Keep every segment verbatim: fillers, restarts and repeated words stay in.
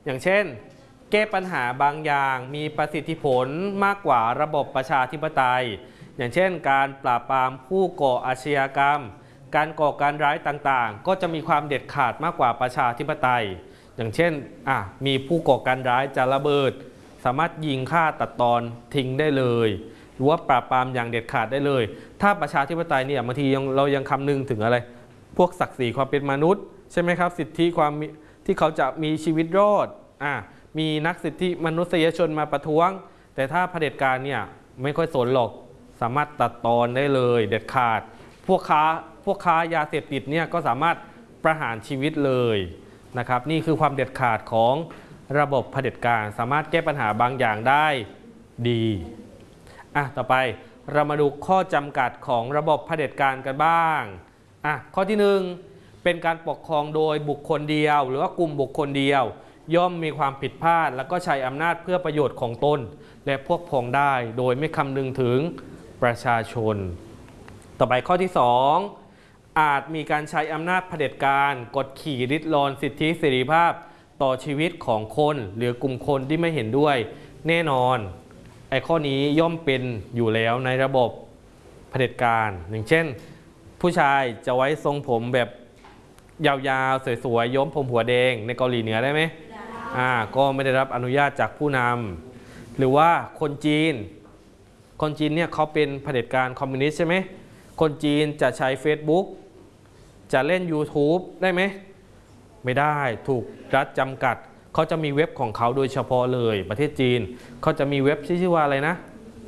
อย่างเช่นแก้ปัญหาบางอย่างมีประสิทธิผลมากกว่าระบบประชาธิปไตยอย่างเช่นการปราบปรามผู้ก่ออาชญากรรมการก่อการร้ายต่างๆก็จะมีความเด็ดขาดมากกว่าประชาธิปไตยอย่างเช่นอ่ะมีผู้ก่อการร้ายจะระเบิดสามารถยิงฆ่าตัดตอนทิ้งได้เลยหรือว่าปราบปรามอย่างเด็ดขาดได้เลยถ้าประชาธิปไตยเนี่ยบางทียังเรายังคำนึงถึงอะไรพวกศักดิ์ศรีความเป็นมนุษย์ใช่ไหมครับสิทธิความที่เขาจะมีชีวิตรอดอ่ะมีนักสิทธิมนุษยชนมาประท้วงแต่ถ้าเผด็จการเนี่ยไม่ค่อยสนหรอกสามารถตัดตอนได้เลยเด็ดขาดพวกค้าพวกค้ายาเสพติดเนี่ยก็สามารถประหารชีวิตเลยนะครับนี่คือความเด็ดขาดของระบบเผด็จการสามารถแก้ปัญหาบางอย่างได้ดีอ่ะต่อไปเรามาดูข้อจำกัดของระบบเผด็จการกันบ้างอ่ะข้อที่หนึ่งเป็นการปกครองโดยบุคคลเดียวหรือว่ากลุ่มบุคคลเดียวย่อมมีความผิดพลาดแล้วก็ใช้อำนาจเพื่อประโยชน์ของตนและพวกพ้องได้โดยไม่คำนึงถึงประชาชนต่อไปข้อที่สองอาจมีการใช้อำนาจเผด็จการกดขี่ริดรอนสิทธิเสรีภาพต่อชีวิตของคนหรือกลุ่มคนที่ไม่เห็นด้วยแน่นอนไอ้ข้อนี้ย่อมเป็นอยู่แล้วในระบบเผด็จการอย่างเช่นผู้ชายจะไว้ทรงผมแบบยาวๆสวยๆย้อมผมหัวแดงในเกาหลีเหนือได้ไหมอ่าก็ไม่ได้รับอนุญาตจากผู้นำหรือว่าคนจีนคนจีนเนี่ยเขาเป็นเผด็จการคอมมิวนิสต์ใช่ไหมคนจีนจะใช้ Facebook จะเล่น YouTube ได้ไหมไม่ได้ถูกรัฐจำกัดเขาจะมีเว็บของเขาโดยเฉพาะเลยประเทศจีนเขาจะมีเว็บที่ชื่อว่าอะไรนะ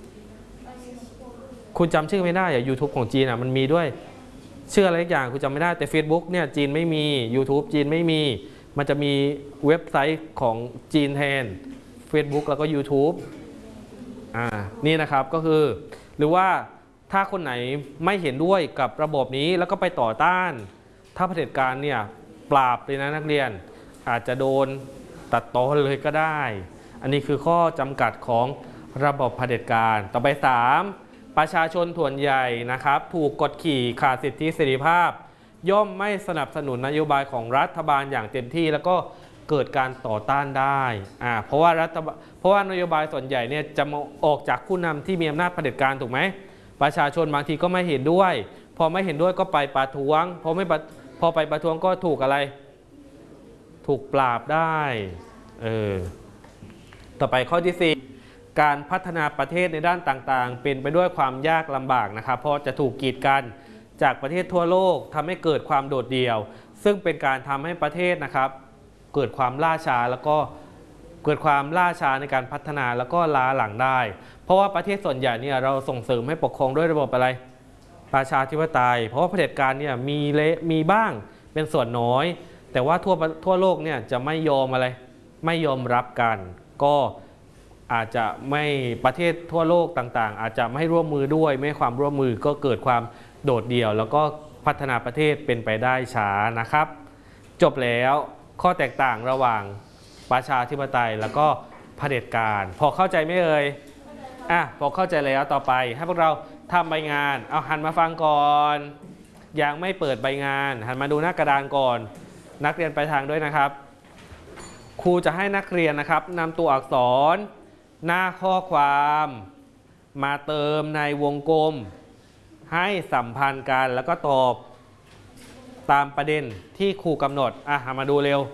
คุณจำชื่อไม่ได้อะ YouTube ของจีนอ่ะมันมีด้วยชื่ออะไรอย่างคุณจำไม่ได้แต่ Facebook เนี่ยจีนไม่มี YouTube จีนไม่มีมันจะมีเว็บไซต์ของจีนแทน Facebook แล้วก็ YouTube อ่านี่นะครับก็คือหรือว่าถ้าคนไหนไม่เห็นด้วยกับระบบนี้แล้วก็ไปต่อต้านถ้าเผด็จการเนี่ยปราบเลยนะนักเรียนอาจจะโดนตัดตอนเลยก็ได้อันนี้คือข้อจำกัดของระบบเผด็จการต่อไปสามประชาชนส่วนใหญ่นะครับถูกกดขี่ขาดสิทธิเสรีภาพย่อมไม่สนับสนุนนโยบายของรัฐบาลอย่างเต็มที่แล้วก็เกิดการต่อต้านได้อ่าเพราะว่ารัฐบาลเพราะว่านโยบายส่วนใหญ่เนี่ยจะออกจากผู้นำที่มีอำนาจเผด็จการถูกไหมประชาชนบางทีก็ไม่เห็นด้วยพอไม่เห็นด้วยก็ไปประท้วงพอไม่พอไปประท้วงก็ถูกอะไรถูกปราบได้เออต่อไปข้อที่สี่การพัฒนาประเทศในด้านต่างๆเป็นไปด้วยความยากลำบากนะครับเพราะจะถูกกีดกันจากประเทศทั่วโลกทำให้เกิดความโดดเดี่ยวซึ่งเป็นการทำให้ประเทศนะครับเกิดความล่าช้าแล้วก็เกิดความล่าช้าในการพัฒนาแล้วก็ล้าหลังได้เพราะว่าประเทศส่วนใหญ่เนี่ยเราส่งเสริมให้ปกครองด้วยระบบอะไรประชาธิปไตยเพราะว่าเผด็จการเนี่ยมีเละมีบ้างเป็นส่วนน้อยแต่ว่าทั่วทั่วโลกเนี่ยจะไม่ยอมอะไรไม่ยอมรับกันก็อาจจะไม่ประเทศทั่วโลกต่างๆอาจจะไม่ร่วมมือด้วยไม่ความร่วมมือก็เกิดความโดดเดี่ยวแล้วก็พัฒนาประเทศเป็นไปได้ช้านะครับจบแล้วข้อแตกต่างระหว่างประชาธิปไตยแล้วก็เผด็จการพอเข้าใจไหมเอ่ยอ่ะพอเข้าใจแล้วต่อไปให้พวกเราทำใบงานเอาหันมาฟังก่อนยังไม่เปิดใบงานหันมาดูหน้ากระดานก่อนนักเรียนไปทางด้วยนะครับครูจะให้นักเรียนนะครับนำตัวอักษรหน้าข้อความมาเติมในวงกลมให้สัมพันธ์กันแล้วก็ตอบตามประเด็นที่ครูกำหนดอ่ะมาดูเร็ว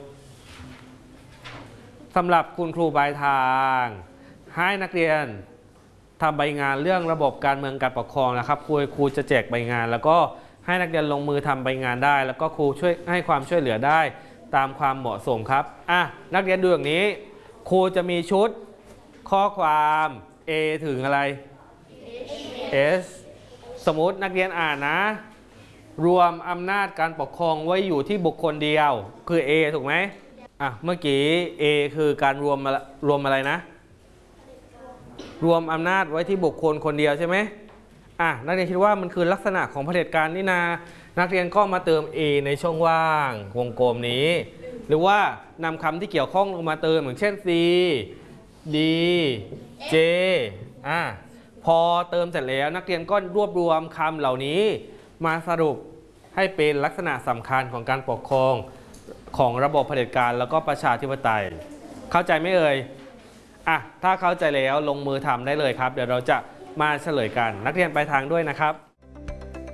สำหรับคุณครูปลายทางให้นักเรียนทำใบงานเรื่องระบบการเมืองการปกครองนะครับครูครูจะแจกใบงานแล้วก็ให้นักเรียนลงมือทำใบงานได้แล้วก็ครูช่วยให้ความช่วยเหลือได้ตามความเหมาะสมครับอ่ะนักเรียนดูอย่างนี้ครูจะมีชุดข้อความ A ถึงอะไร S สมมุตินักเรียนอ่านนะรวมอำนาจการปกครองไว้อยู่ที่บุคคลเดียวคือ A ถูกไหมอ่ะเมื่อกี้ A คือการรวมรวมอะไรนะรวมอำนาจไว้ที่บุคคลคนเดียวใช่ไหมอ่ะนักเรียนคิดว่ามันคือลักษณะของเผด็จการนี่นานักเรียนก็มาเติม A ในช่องว่างวงกลมนี้หรือว่านำคำที่เกี่ยวข้องลงมาเติมอย่างเช่น C D J อ่ะพอเติมเสร็จแล้วนักเรียนก็รวบรวมคำเหล่านี้มาสรุปให้เป็นลักษณะสำคัญของการปกครองของระบบเผด็จการแล้วก็ประชาธิปไตยเข้าใจไหมเอ่ยอ่ะถ้าเข้าใจแล้วลงมือทำได้เลยครับเดี๋ยวเราจะมาเฉลยกันนักเรียนปลายทางด้วยนะครับ